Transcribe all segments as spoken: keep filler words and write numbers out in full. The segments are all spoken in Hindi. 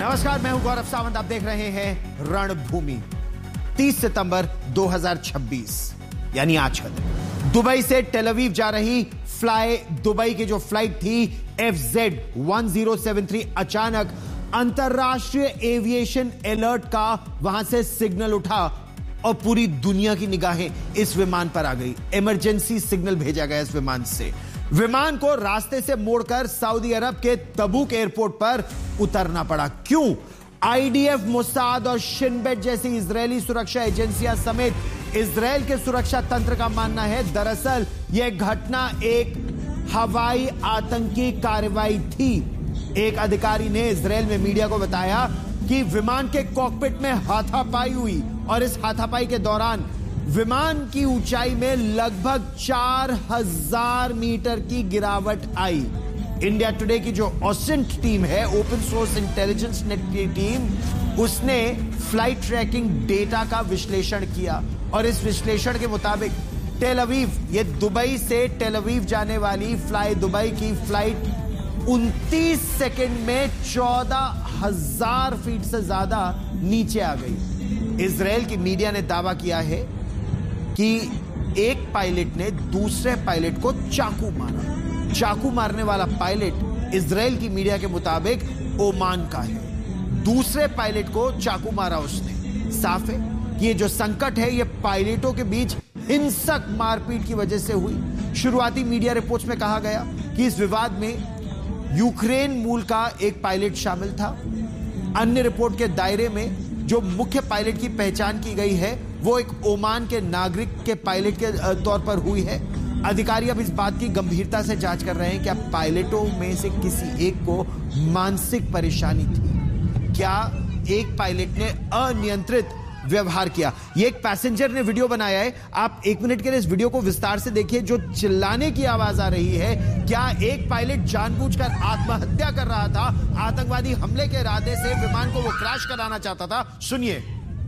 नमस्कार, मैं हूं गौरव सावंत। आप देख रहे हैं रणभूमि। तीस सितंबर दो हज़ार छब्बीस यानी आज का दिन दुबई से टेल अवीव जा रही फ्लाई दुबई की जो फ्लाइट थी F Z one zero seven three अचानक अंतरराष्ट्रीय एविएशन अलर्ट का वहां से सिग्नल उठा और पूरी दुनिया की निगाहें इस विमान पर आ गई। इमरजेंसी सिग्नल भेजा गया इस विमान से। विमान को रास्ते से मोड़कर सऊदी अरब के तबूक एयरपोर्ट पर उतरना पड़ा। क्यों? आईडीएफ, मोसाद और शिन बेट जैसी इजरायली सुरक्षा एजेंसियां समेत इजरायल के सुरक्षा तंत्र का मानना है दरअसल यह घटना एक हवाई आतंकी कार्रवाई थी। एक अधिकारी ने इजरायल में मीडिया को बताया कि विमान के कॉकपिट में हाथापाई हुई और इस हाथापाई के दौरान विमान की ऊंचाई में लगभग चार हज़ार मीटर की गिरावट आई। इंडिया टुडे की जो ओसेंट टीम है, ओपन सोर्स इंटेलिजेंस नेट की टीम, उसने फ्लाइट ट्रैकिंग डेटा का विश्लेषण किया और इस विश्लेषण के मुताबिक टेल अवीव, ये दुबई से टेल अवीव जाने वाली फ्लाई दुबई की फ्लाइट उनतीस सेकंड में चौदह हजार फीट से ज्यादा नीचे आ गई। इजरायल की मीडिया ने दावा किया है कि एक पायलट ने दूसरे पायलट को चाकू मारा। चाकू मारने वाला पायलट इजरायल की मीडिया के मुताबिक ओमान का है। दूसरे पायलट को चाकू मारा उसने। साफ है कि ये जो संकट है ये पायलटों के बीच हिंसक मारपीट की वजह से हुई। शुरुआती मीडिया रिपोर्ट्स में कहा गया कि इस विवाद में यूक्रेन मूल का एक पायलट शामिल था। अन्य रिपोर्ट के दायरे में जो मुख्य पायलट की पहचान की गई है वो एक ओमान के नागरिक के पायलट के तौर पर हुई है। अधिकारी अब इस बात की गंभीरता से जांच कर रहे हैं कि पायलटों में से किसी एक को मानसिक परेशानी थी। क्या एक पायलट ने अनियंत्रित व्यवहार किया? ये एक पैसेंजर ने वीडियो बनाया है। आप एक मिनट के लिए इस वीडियो को विस्तार से देखिए। जो चिल्लाने की आवाज आ रही है, क्या एक पायलट जानबूझकर आत्महत्या कर रहा था? आतंकवादी हमले के इरादे से विमान को वो क्रैश कराना चाहता था? सुनिए।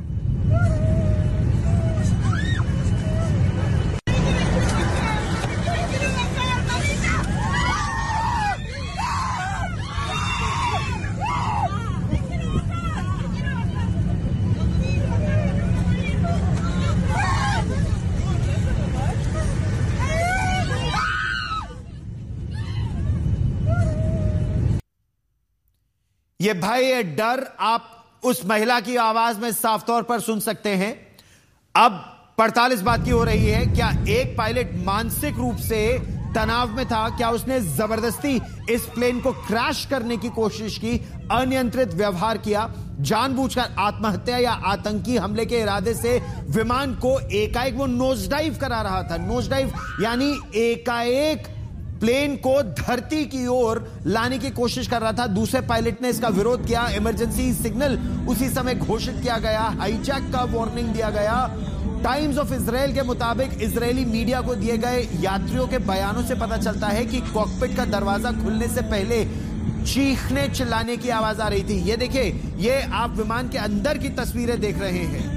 ये भय, ये डर आप उस महिला की आवाज में साफ तौर पर सुन सकते हैं। अब पड़ताल इस बात की हो रही है, क्या एक पायलट मानसिक रूप से तनाव में था? क्या उसने जबरदस्ती इस प्लेन को क्रैश करने की कोशिश की, अनियंत्रित व्यवहार किया, जानबूझकर आत्महत्या या आतंकी हमले के इरादे से विमान को एकाएक वो नोज डाइव करा रहा था? नोज डाइव यानी एकाएक प्लेन को धरती की ओर लाने की कोशिश कर रहा था। दूसरे पायलट ने इसका विरोध किया। इमरजेंसी सिग्नल उसी समय घोषित किया गया। हाईजैक का वार्निंग दिया गया। टाइम्स ऑफ इजराइल के मुताबिक इजरायली मीडिया को दिए गए यात्रियों के बयानों से पता चलता है कि कॉकपिट का दरवाजा खुलने से पहले चीखने चिल्लाने की आवाज आ रही थी। ये देखिए, ये आप विमान के अंदर की तस्वीरें देख रहे हैं।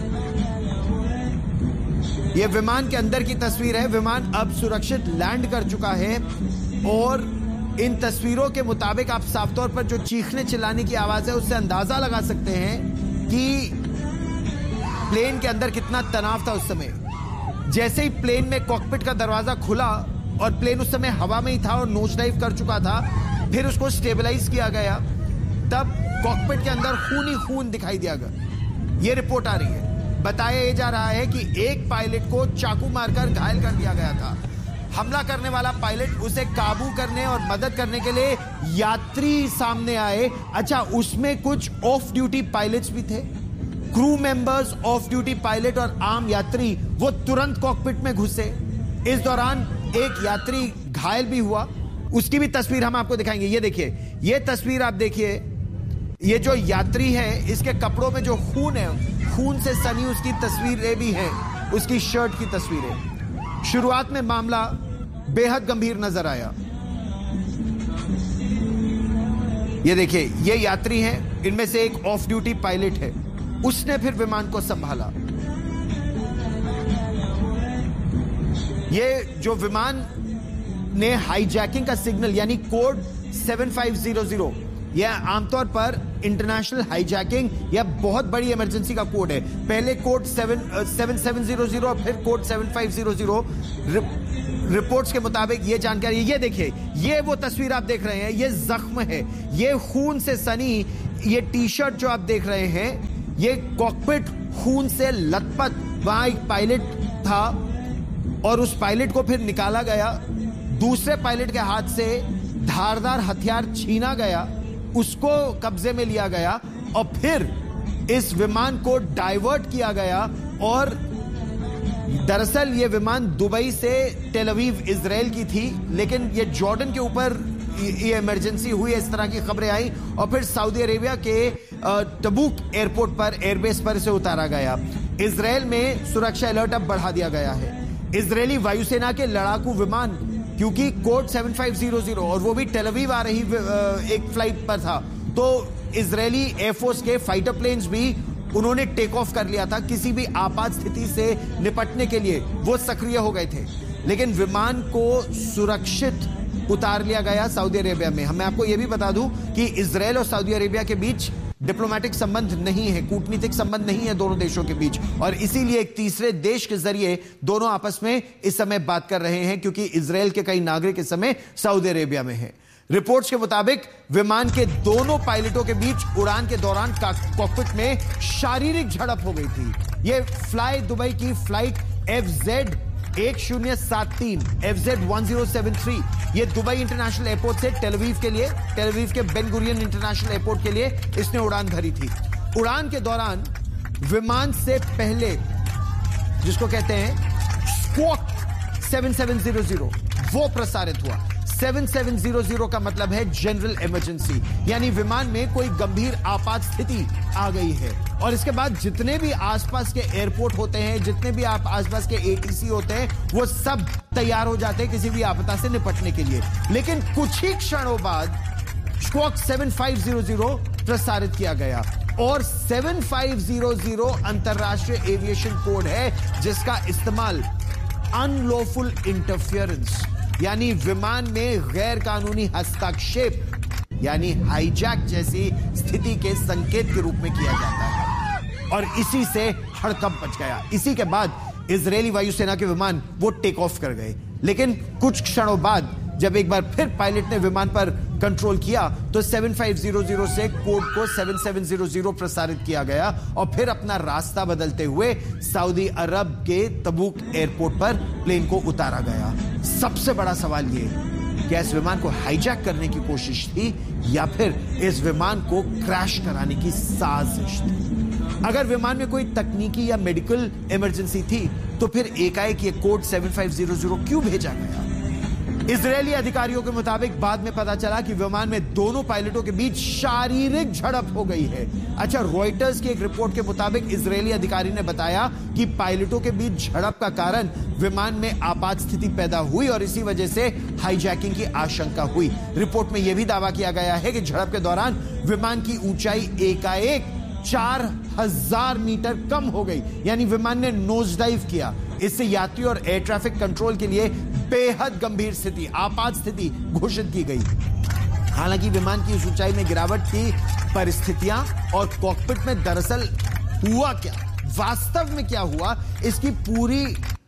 यह विमान के अंदर की तस्वीर है। विमान अब सुरक्षित लैंड कर चुका है और इन तस्वीरों के मुताबिक आप साफ तौर पर जो चीखने चिल्लाने की आवाज है उससे अंदाजा लगा सकते हैं कि प्लेन के अंदर कितना तनाव था उस समय। जैसे ही प्लेन में कॉकपिट का दरवाजा खुला और प्लेन उस समय हवा में ही था और नोज डाइव कर चुका था, फिर उसको स्टेबलाइज किया गया, तब कॉकपिट के अंदर खून ही खून दिखाई दिया गया। यह रिपोर्ट आ रही है। बताया जा रहा है कि एक पायलट को चाकू मारकर घायल कर दिया गया था। हमला करने वाला पायलट उसे काबू करने और मदद करने के लिए यात्री सामने आए। अच्छा, उसमें कुछ ऑफ ड्यूटी पायलट्स भी थे। Crew members, of duty pilot और आम यात्री वो तुरंत कॉकपिट में घुसे। इस दौरान एक यात्री घायल भी हुआ। उसकी भी तस्वीर हम आपको दिखाएंगे। ये देखिए, ये तस्वीर आप देखिए। ये जो यात्री है, इसके कपड़ों में जो खून है, खून से सनी उसकी तस्वीरें भी हैं, उसकी शर्ट की तस्वीरें। शुरुआत में मामला बेहद गंभीर नजर आया। ये देखिए, ये यात्री हैं, इनमें से एक ऑफ ड्यूटी पायलट है। उसने फिर विमान को संभाला। ये जो विमान ने हाईजैकिंग का सिग्नल यानी code seven five zero zero यह आमतौर पर इंटरनेशनल हाईजैकिंग या बहुत बड़ी इमरजेंसी का कोड है। पहले code seven seven seven zero zero और फिर code seven five zero zero. Reports के मुताबिक ये जानकारी, ये देखिए, ये वो तस्वीर आप देख रहे हैं, ये जख्म है, ये खून से सनी ये टी शर्ट जो आप देख रहे हैं, ये कॉकपिट खून से लथपथ। वहां एक पायलट था और उस पायलट को फिर निकाला गया, दूसरे पायलट के हाथ से धारदार हथियार छीना गया, उसको कब्जे में लिया गया और फिर इस विमान को डाइवर्ट किया गया। और दरअसल यह विमान दुबई से टेल अवीव इजराइल की थी, लेकिन यह जॉर्डन के ऊपर ये इमरजेंसी हुई, इस तरह की खबरें आई और फिर सऊदी अरेबिया के तबूक एयरपोर्ट पर, एयरबेस पर इसे उतारा गया। इजराइल में सुरक्षा अलर्ट अब बढ़ा दिया गया है। इजरायली वायुसेना के लड़ाकू विमान, क्योंकि code seven five zero zero और वो भी टेल अवीव आ रही एक फ्लाइट पर था, तो इजरायली एयरफोर्स के फाइटर प्लेन्स भी उन्होंने टेक ऑफ कर लिया था। किसी भी आपात स्थिति से निपटने के लिए वो सक्रिय हो गए थे, लेकिन विमान को सुरक्षित उतार लिया गया सऊदी अरेबिया में। मैं आपको यह भी बता दूं कि इजराइल और सऊदी अरेबिया के बीच डिप्लोमेटिक संबंध नहीं है, कूटनीतिक संबंध नहीं है दोनों देशों के बीच, और इसीलिए एक तीसरे देश के जरिए दोनों आपस में इस समय बात कर रहे हैं, क्योंकि इजराइल के कई नागरिक इस समय सऊदी अरेबिया में हैं। रिपोर्ट्स के मुताबिक विमान के दोनों पायलटों के बीच उड़ान के दौरान कॉकपिट में शारीरिक झड़प हो गई थी। यह फ्लाई दुबई की फ्लाइट एफ जेड एक शून्य सात तीन F Z one zero seven three, यह दुबई इंटरनेशनल एयरपोर्ट से टेल अवीव के लिए, टेल अवीव के बेन गुरियन इंटरनेशनल एयरपोर्ट के लिए इसने उड़ान भरी थी। उड़ान के दौरान विमान से पहले, जिसको कहते हैं squawk seven seven zero zero, वो प्रसारित हुआ। सेवन सेवन जीरो जीरो का मतलब है जनरल इमरजेंसी, यानी विमान में कोई गंभीर आपात स्थिति आ गई है। और इसके बाद जितने भी आसपास के एयरपोर्ट होते हैं, जितने भी आप आसपास के एटीसी होते हैं, वो सब तैयार हो जाते हैं किसी भी आपदा से निपटने के लिए। लेकिन कुछ ही क्षणों बाद squawk seven five zero zero प्रसारित किया गया, और सेवन फाइव जीरो जीरो अंतरराष्ट्रीय एविएशन कोड है जिसका इस्तेमाल अनलॉफुल इंटरफियरेंस, यानी विमान में गैर कानूनी हस्तक्षेप, यानी हाईजैक जैसी स्थिति के संकेत के रूप में किया जाता है। और इसी से हड़कंप मच गया। इसी के बाद इजरायली वायुसेना के विमान वो टेक ऑफ कर गए, लेकिन कुछ क्षणों बाद जब एक बार फिर पायलट ने विमान पर कंट्रोल किया तो सेवन फाइव जीरो जीरो से कोड को सेवन सेवन जीरो जीरो प्रसारित किया गया और फिर अपना रास्ता बदलते हुए सऊदी अरब के तबूक एयरपोर्ट पर प्लेन को उतारा गया। सबसे बड़ा सवाल यह, क्या इस विमान को हाईजैक करने की कोशिश थी या फिर इस विमान को क्रैश कराने की साजिश थी? अगर विमान में कोई तकनीकी या मेडिकल इमरजेंसी थी तो फिर एकाएक ये code seven five zero zero क्यों भेजा गया? इजरायली अधिकारियों के मुताबिक बाद में पता चला कि विमान में दोनों पायलटों के बीच शारीरिक झड़प हो गई है। अच्छा, रॉयटर्स की एक रिपोर्ट के मुताबिक इजरायली अधिकारी ने बताया कि पायलटों के बीच झड़प का कारण विमान में आपात स्थिति पैदा हुई और इसी वजह से हाईजैकिंग की आशंका हुई। रिपोर्ट में यह भी दावा किया गया है कि झड़प के दौरान विमान की ऊंचाई एकाएक चार हजार मीटर कम हो गई, यानी विमान ने नोज डाइव किया। इससे यात्री और एयर ट्रैफिक कंट्रोल के लिए बेहद गंभीर स्थिति, आपात स्थिति घोषित की गई। हालांकि विमान की ऊंचाई में गिरावट की परिस्थितियां और कॉकपिट में दरअसल हुआ क्या, वास्तव में क्या हुआ, इसकी पूरी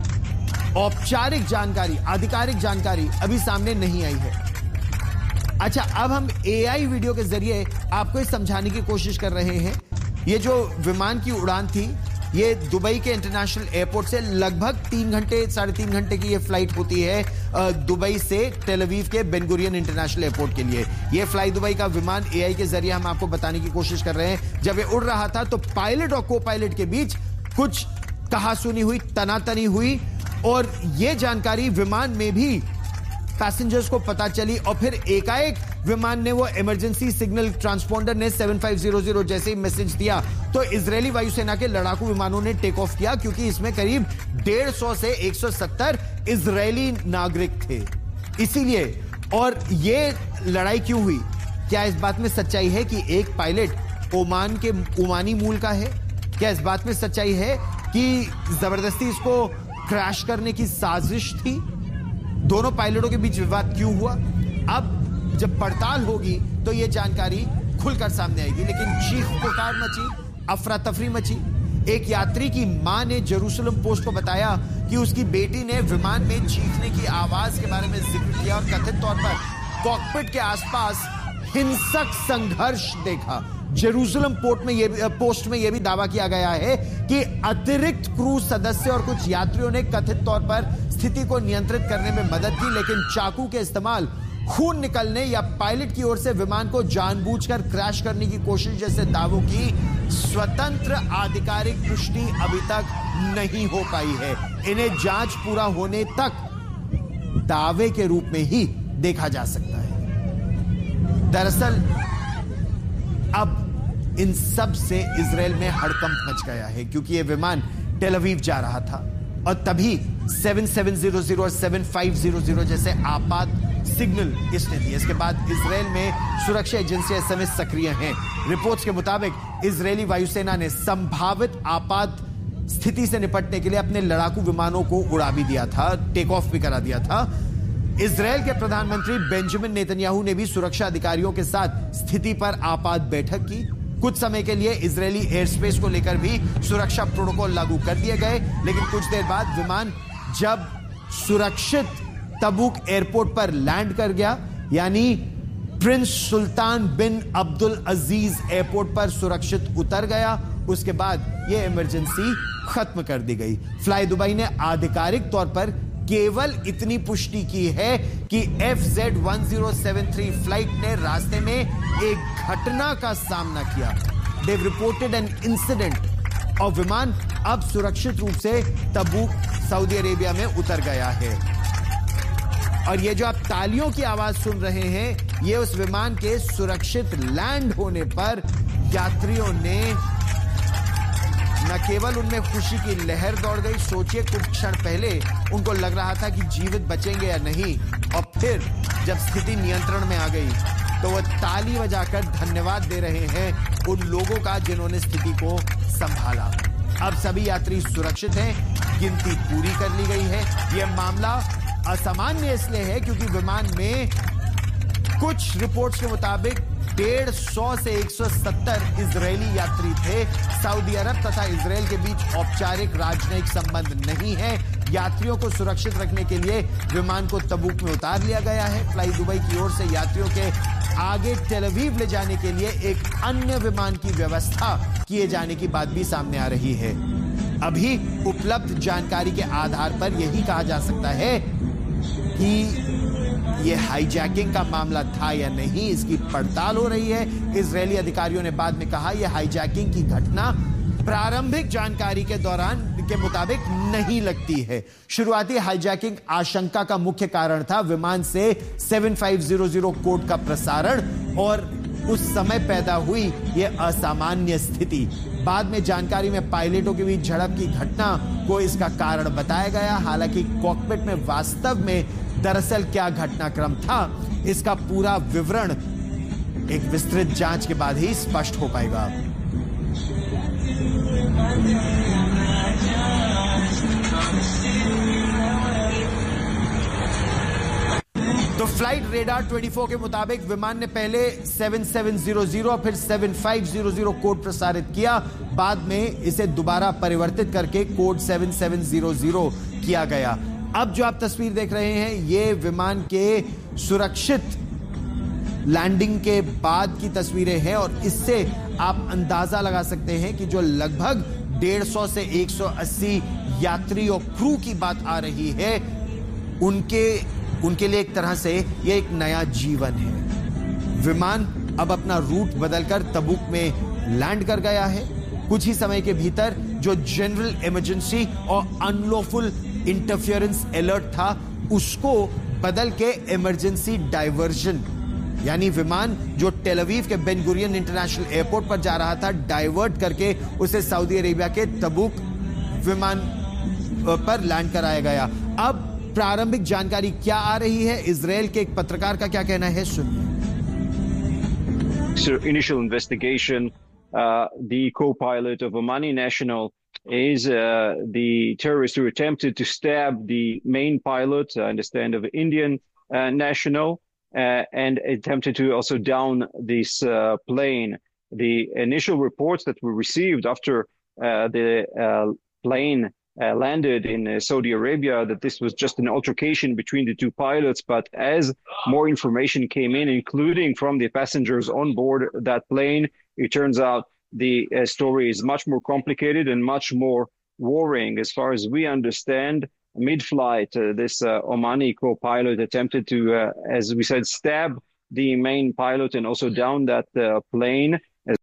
औपचारिक जानकारी, आधिकारिक जानकारी अभी सामने नहीं आई है। अच्छा, अब हम एआई वीडियो के जरिए आपको ये समझाने की कोशिश कर रहे हैं। ये जो विमान की उड़ान थी, ये दुबई के इंटरनेशनल एयरपोर्ट से लगभग तीन घंटे साढ़े तीन घंटे की ये फ्लाइट होती है दुबई से टेल अवीव के बेन गुरियन इंटरनेशनल एयरपोर्ट के लिए। ये फ्लाई दुबई का विमान एआई के जरिए हम आपको बताने की कोशिश कर रहे हैं। जब ये उड़ रहा था तो पायलट और को पायलट के बीच कुछ कहासुनी हुई, तनातनी हुई और ये जानकारी विमान में भी पैसेंजर्स को पता चली और फिर एकाएक विमान ने वो इमरजेंसी सिग्नल ट्रांसपोंडर ने सेवन फाइव जीरो जीरो जैसे ही मैसेज दिया तो इजरायली वायुसेना के लड़ाकू विमानों ने टेक ऑफ किया, क्योंकि इसमें करीब डेढ़ सौ से एक सौ सत्तर इजरायली नागरिक थे। इसीलिए, और ये लड़ाई क्यों हुई? क्या इस बात में सच्चाई है कि एक पायलट ओमान के ओमानी मूल का है? क्या इस बात में सच्चाई है कि जबरदस्ती इसको क्रैश करने की साजिश थी? दोनों पायलटों के बीच विवाद क्यों हुआ? अब जब पड़ताल होगी तो ये जानकारी खुलकर सामने आएगी। लेकिन चीख पुकार मची, अफरा तफरी मची। एक यात्री की मां ने जेरूसलम पोस्ट को बताया कि उसकी बेटी ने विमान में चीखने की आवाज के बारे में जिक्र किया और कथित तौर पर कॉकपिट के आसपास हिंसक संघर्ष देखा। जेरूसलम पोर्ट में यह पोस्ट में यह भी दावा किया गया है कि अतिरिक्त क्रू सदस्य और कुछ यात्रियों ने कथित तौर पर स्थिति को नियंत्रित करने में मदद की, लेकिन चाकू के इस्तेमाल, खून निकलने या पायलट की ओर से विमान को जानबूझकर क्रैश करने की कोशिश जैसे दावों की स्वतंत्र आधिकारिक पुष्टि अभी तक नहीं हो पाई है। इन्हें जांच पूरा होने तक दावे के रूप में ही देखा जा सकता है। दरअसल अब इन सब से इजराइल में हड़कंप मच गया है, क्योंकि यह विमान टेल अवीव जा रहा था और तभी सेवन सेवन ज़ीरो ज़ीरो और सेवन फाइव ज़ीरो ज़ीरो जैसे आपात सिग्नल इसने दिए। इसके बाद इजराइल में सुरक्षा एजेंसियां इस समय सक्रिय हैं। रिपोर्ट्स के मुताबिक इजरायली वायुसेना ने संभावित आपात स्थिति से निपटने के लिए अपने लड़ाकू विमानों को उड़ा भी दिया था, टेक ऑफ भी करा दिया था। इजराइल के प्रधानमंत्री बेंजामिन नेतन्याहू ने भी सुरक्षा अधिकारियों के साथ स्थिति पर आपात बैठक की। कुछ समय के लिए इजरायली एयर स्पेस को लेकर भी सुरक्षा प्रोटोकॉल लागू कर दिए गए, लेकिन कुछ देर बाद विमान जब सुरक्षित तबूक एयरपोर्ट पर लैंड कर गया, यानी प्रिंस सुल्तान बिन अब्दुल अजीज एयरपोर्ट पर सुरक्षित उतर गया, उसके बाद यह इमरजेंसी खत्म कर दी गई। फ्लाई दुबई ने आधिकारिक तौर पर केवल इतनी पुष्टि की है कि F Z one zero seven three flight ने रास्ते में एक घटना का सामना किया। They've reported an incident और विमान अब सुरक्षित रूप से तबूक सऊदी अरेबिया में उतर गया है। और ये जो आप तालियों की आवाज सुन रहे हैं, ये उस विमान के सुरक्षित लैंड होने पर यात्रियों ने न केवल उनमें खुशी की लहर दौड़ गई, सोचिए कुछ क्षण पहले उनको लग रहा था कि जीवित बचेंगे या नहीं, और फिर जब स्थिति नियंत्रण में आ गई तो वो ताली बजाकर धन्यवाद दे रहे हैं उन लोगों का जिन्होंने स्थिति को संभाला। अब सभी यात्री सुरक्षित हैं, गिनती पूरी कर ली गई है। यह मामला असामान्य इसलिए है क्योंकि विमान में कुछ रिपोर्ट्स के मुताबिक डेढ़ सौ से एक सौ सत्तर इजरायली यात्री थे। सऊदी अरब तथा इजरायल के बीच औपचारिक राजनयिक संबंध नहीं है। यात्रियों को सुरक्षित रखने के लिए विमान को तबूक में उतार लिया गया है। फ्लाई दुबई की ओर से यात्रियों के आगे टेल अवीव ले जाने के लिए एक अन्य विमान की व्यवस्था किए जाने की बात भी सामने आ रही है। अभी उपलब्ध जानकारी के आधार पर यही कहा जा सकता है कि यह हाईजैकिंग का मामला था या नहीं, इसकी पड़ताल हो रही है। इजरायली अधिकारियों ने बाद में कहा यह हाईजैकिंग की घटना प्रारंभिक जानकारी के दौरान के मुताबिक नहीं लगती है। शुरुआती हाईजैकिंग आशंका का मुख्य कारण था विमान से seven five zero zero code का प्रसारण और उस समय पैदा हुई यह असामान्य स्थिति। बाद में जानकारी में पायलटों के बीच झड़प की घटना को इसका कारण बताया गया। हालांकि कॉकपिट में वास्तव में दरअसल क्या घटनाक्रम था, इसका पूरा विवरण एक विस्तृत जांच के बाद ही स्पष्ट हो पाएगा। तो फ्लाइट रेडार चौबीस के मुताबिक विमान ने पहले सेवन सेवन ज़ीरो ज़ीरो और फिर seven five zero zero code प्रसारित किया, बाद में इसे दोबारा परिवर्तित करके code seven seven zero zero किया गया। अब जो आप तस्वीर देख रहे हैं, ये विमान के सुरक्षित लैंडिंग के बाद की तस्वीरें हैं और इससे आप अंदाजा लगा सकते हैं कि जो लगभग डेढ़ सौ से एक सौ अस्सी यात्री और क्रू की बात आ रही है, उनके उनके लिए एक तरह से यह एक नया जीवन है। विमान अब अपना रूट बदलकर तबूक में लैंड कर गया है। कुछ ही समय के भीतर जो जनरल इमरजेंसी और अनलॉफुल इंटरफेरेंस अलर्ट था, उसको बदल के इमरजेंसी डाइवर्जन, यानी विमान जो टेल अवीव के बेन गुरियन इंटरनेशनल एयरपोर्ट पर जा रहा था, डाइवर्ट करके उसे सऊदी अरेबिया के तबूक विमान पर लैंड कराया गया। अब प्रारंभिक जानकारी क्या आ रही है, इजरायल के एक पत्रकार का क्या कहना है, सुनिए। So initial investigation, uh, the co-pilot of Omani national is uh, the terrorist who attempted to stab the main pilot, I understand, of Indian uh, national. uh, and attempted to also down this uh, plane. The initial reports that we received after uh, the uh, plane uh, landed in uh, Saudi Arabia, that this was just an altercation between the two pilots. But as more information came in, including from the passengers on board that plane, it turns out the uh, story is much more complicated and much more worrying. As far as we understand, mid-flight, uh, this uh, Omani co-pilot attempted to, uh, as we said, stab the main pilot and also down that uh, plane.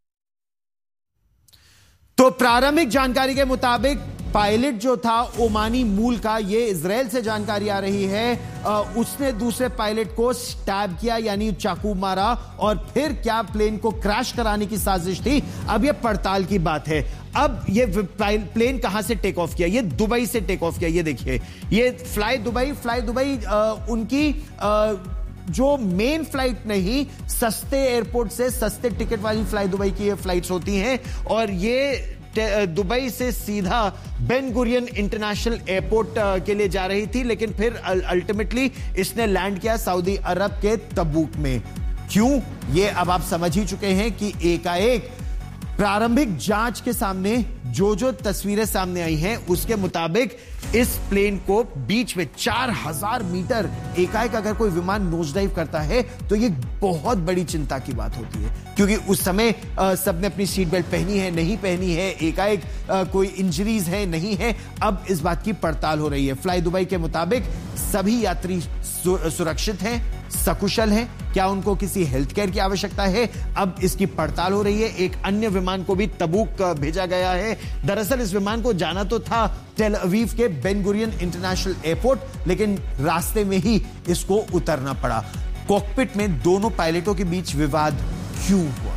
तो प्रारंभिक जानकारी के मुताबिक पायलट जो था ओमानी मूल का, ये इजराइल से जानकारी आ रही है, आ, उसने दूसरे पायलट को स्टैब किया यानी चाकू मारा, और फिर क्या प्लेन को क्रैश कराने की साजिश थी, अब ये पड़ताल की बात है। अब ये प्लेन कहां से टेक ऑफ किया? ये दुबई से टेक ऑफ किया। ये देखिए, ये फ्लाई दुबई फ्लाई दुबई आ, उनकी आ, जो मेन फ्लाइट नहीं, सस्ते एयरपोर्ट से सस्ते टिकट वाली फ्लाई दुबई की ये फ्लाइट्स होती हैं, और ये दुबई से सीधा बेन गुरियन इंटरनेशनल एयरपोर्ट के लिए जा रही थी, लेकिन फिर अल्टीमेटली इसने लैंड किया सऊदी अरब के तबूक में। क्यों? ये अब आप समझ ही चुके हैं कि एकाएक प्रारंभिक जांच के सामने जो जो तस्वीरें सामने आई हैं उसके मुताबिक इस प्लेन को बीच में चार हज़ार मीटर एकाएक अगर कोई विमान नोज डाइव करता है तो ये बहुत बड़ी चिंता की बात होती है, क्योंकि उस समय सबने अपनी सीट बेल्ट पहनी है, नहीं पहनी है, एकाएक कोई इंजरीज है, नहीं है। अब इस बात की पड़ताल हो रही है। फ्लाई दुबई के मुताबिक सभी यात्री सुरक्षित हैं, सकुशल हैं, क्या उनको किसी हेल्थ केयर की आवश्यकता है, अब इसकी पड़ताल हो रही है। एक अन्य विमान को भी तबूक भेजा गया है। दरअसल इस विमान को जाना तो था टेल अवीव के बेन गुरियन इंटरनेशनल एयरपोर्ट, लेकिन रास्ते में ही इसको उतरना पड़ा। कॉकपिट में दोनों पायलटों के बीच विवाद क्यों हुआ,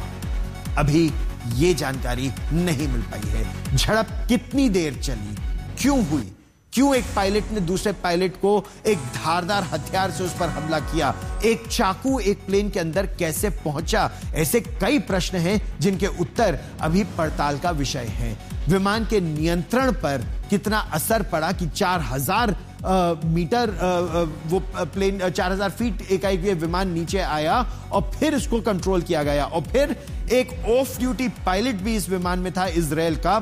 अभी यह जानकारी नहीं मिल पाई है। झड़प कितनी देर चली, क्यों हुई, क्यों एक पायलट ने दूसरे पायलट को एक धारदार हथियार से उस पर हमला किया, एक चाकू एक प्लेन के अंदर कैसे पहुंचा, ऐसे कई प्रश्न हैं जिनके उत्तर अभी पड़ताल का विषय हैं। विमान के नियंत्रण पर कितना असर पड़ा कि चार हज़ार मीटर आ, वो प्लेन चार हज़ार फीट एकाएक ये विमान नीचे आया और फिर इसको कंट्रोल किया गया, और फिर एक ऑफ ड्यूटी पायलट भी इस विमान में था इजराइल का।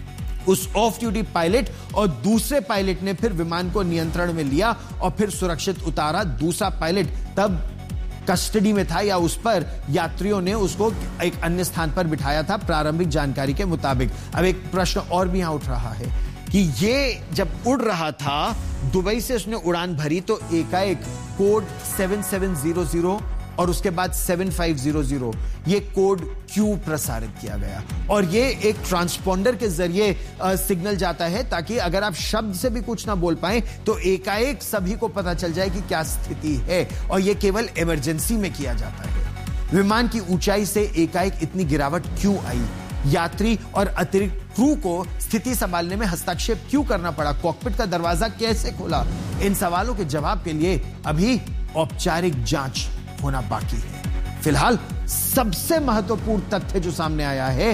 उस ऑफ ड्यूटी पायलट और दूसरे पायलट ने फिर विमान को नियंत्रण में लिया और फिर सुरक्षित उतारा। दूसरा पायलट तब कस्टडी में था या उस पर यात्रियों ने उसको एक अन्य स्थान पर बिठाया था प्रारंभिक जानकारी के मुताबिक। अब एक प्रश्न और भी यहां उठ रहा है कि ये जब उड़ रहा था, दुबई से उसने उड़ान भरी तो एकाएक code seven seven zero zero और उसके बाद सेवन फाइव ज़ीरो ज़ीरो ये कोड क्यों प्रसारित किया गया, और ये एक ट्रांसपोंडर के जरिए सिग्नल जाता है ताकि अगर आप शब्द से भी कुछ ना बोल पाए तो एकाएक सभी को पता चल जाए कि क्या स्थिति है, और ये केवल इमरजेंसी में किया जाता है। विमान की ऊंचाई से एकाएक इतनी गिरावट क्यों आई, यात्री और अतिरिक्त क्रू को स्थिति संभालने में हस्तक्षेप क्यों करना पड़ा, कॉकपिट का दरवाजा कैसे खोला, इन सवालों के जवाब के लिए अभी औपचारिक जांच होना बाकी है। फिलहाल सबसे महत्वपूर्ण तथ्य जो सामने आया है,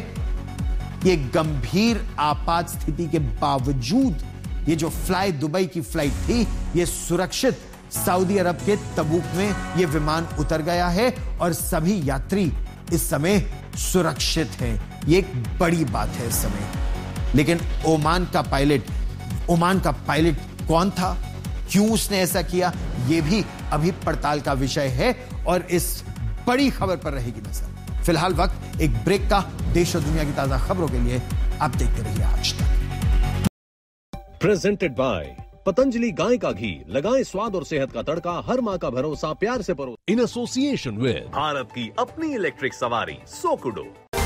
ये गंभीर आपात स्थिति के बावजूद ये जो फ्लाई दुबई की फ्लाइट थी, ये सुरक्षित सऊदी अरब के तबूक में ये विमान उतर गया है और सभी यात्री इस समय सुरक्षित हैं। ये एक बड़ी बात है इस समय। लेकिन ओमान का पायलट ओमान का पायलट कौन था, क्यों उसने ऐसा किया, यह भी अभी पड़ताल का विषय है और इस बड़ी खबर पर रहेगी नजर। फिलहाल वक्त एक ब्रेक का। देश और दुनिया की ताजा खबरों के लिए आप देखते रहिए आज तक। प्रेजेंटेड बाय पतंजलि गाय का घी, लगाएं स्वाद और सेहत का तड़का, हर माँ का भरोसा प्यार से परो। इन एसोसिएशन विद भारत की अपनी इलेक्ट्रिक सवारी सोकुडो।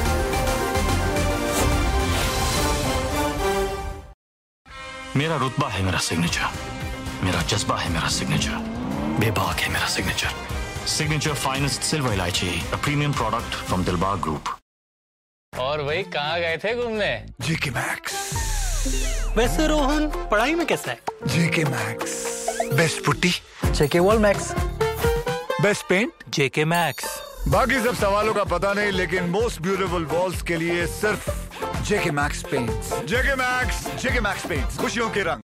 मेरा रुतबा है मेरा सिग्नेचर, मेरा जज्बा है मेरा सिग्नेचर, बेबाक है मेरा सिग्नेचर। सिग्नेचर फाइनेस्ट सिल्वर इलायची, a premium product from Dilbag group. और भाई कहाँ गए थे घूमने? जेके मैक्स। वैसे रोहन पढ़ाई में कैसा है? जेके मैक्स बेस्ट पुट्टी, जेके वॉल मैक्स बेस्ट पेंट, जेके मैक्स। बाकी सब सवालों का पता नहीं, लेकिन मोस्ट ब्यूटीफुल वॉल्स के लिए सिर्फ जेके मैक्स पेंट्स। जेके मैक्स, जेके मैक्स पेंट्स, खुशियों के रंग।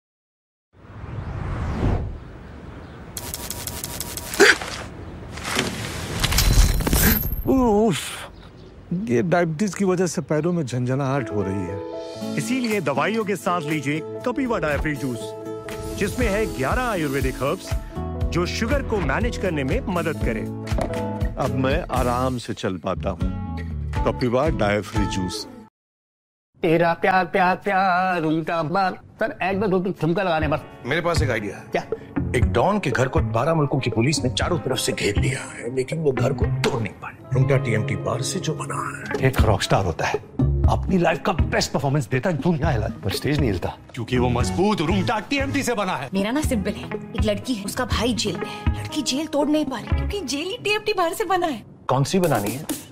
उफ, ये डायबिटीज की वजह से पैरों में झंझनाहट हो रही है। इसीलिए दवाइयों के साथ लीजिए कपिवा डायफ्री जूस, जिसमें है ग्यारह आयुर्वेदिक हर्ब्स जो शुगर को मैनेज करने में मदद करे। अब मैं आराम से चल पाता हूँ। कपिवा डायफ्री जूस। तेरा प्यार प्यार प्यार उनका बार। सर एक बार दो तीन ठुमका लगाने बस। मेरे पास एक आइडिया है। क्या? एक डॉन के घर को बारह मुल्कों की पुलिस ने चारों तरफ से घेर लिया है, लेकिन वो घर को तोड़ नहीं पाए। रुंगटा टीएमटी बार से जो बना है, एक रॉकस्टार होता है, अपनी लाइफ का बेस्ट परफॉर्मेंस देता है, दुनिया हिला पर स्टेज नहीं हिलता, क्योंकि वो मजबूत रुंगटा टीएमटी से बना है। मेरा ना सिंपल है, एक लड़की है, उसका भाई जेल में है, लड़की जेल तोड़ नहीं पा रही क्योंकि जेल ही टीएमटी बार से बना है। कौन सी बनानी है?